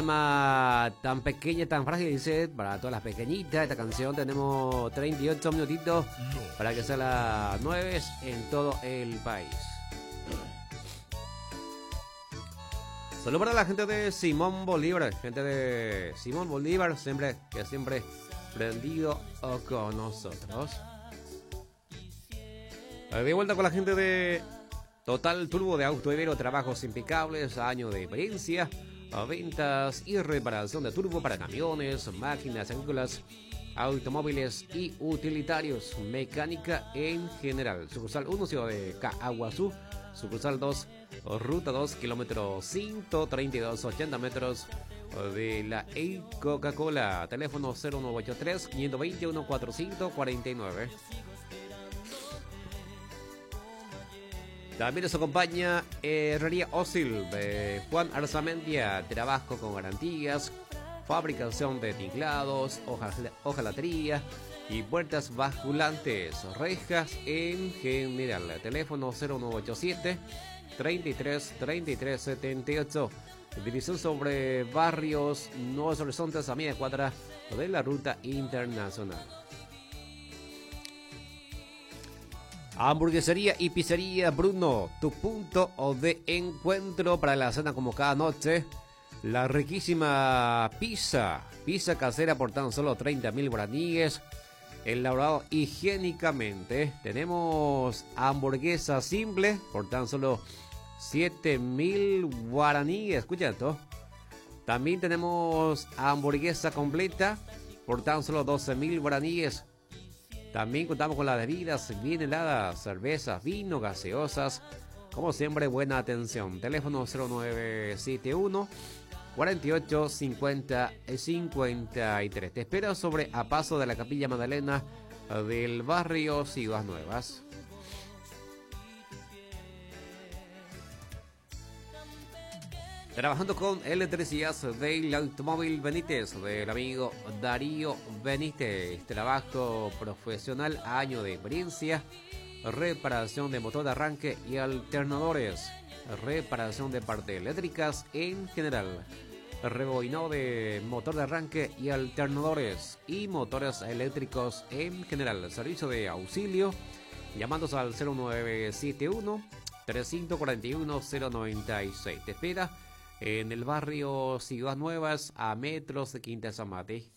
llama Tan Pequeña, Tan Frágil. Dice, para todas las pequeñitas, esta canción tenemos 38 minutitos para que sea las 9 en todo el país. Saludos para la gente de Simón Bolívar, siempre prendido con nosotros. De vuelta con la gente de Total Turbo de Auto Ibero, trabajos impecables, años de experiencia, ventas y reparación de turbo para camiones, máquinas agrícolas, automóviles y utilitarios, mecánica en general. Sucursal 1, Ciudad de Caguazú. Sucursal 2, Ruta 2, kilómetro 132, 80 metros de la Coca-Cola. Teléfono 0983-521-449. También nos acompaña Herrería Ósil de Juan Arzamendia. Trabajo con garantías, fabricación de tinklados, hojalatería y puertas basculantes, rejas en general. Teléfono 0987 33 33 78. División sobre Barrios Nuevos Horizontes, a media cuadra de la ruta internacional. Hamburguesería y pizzería Bruno, tu punto de encuentro para la cena como cada noche. La riquísima pizza casera por tan solo 30.000 guaraníes, elaborado higiénicamente. Tenemos hamburguesa simple por tan solo 7.000 guaraníes. Escucha esto. También tenemos hamburguesa completa por tan solo 12.000 guaraníes. También contamos con las bebidas bien heladas, cervezas, vino, gaseosas. Como siempre, buena atención. Teléfono 0971 48 50 53. Te espero sobre a paso de la Capilla Magdalena del barrio Ciudad Nuevas. Trabajando con electricidad del automóvil Benítez, del amigo Darío Benítez. Trabajo profesional, año de experiencia, reparación de motor de arranque y alternadores, reparación de partes eléctricas en general, rebobinado de motor de arranque y alternadores y motores eléctricos en general. Servicio de auxilio, llamándose al 0971 341 096. Te espera en el barrio Ciudad Nuevas, a metros de Quinta San Mate.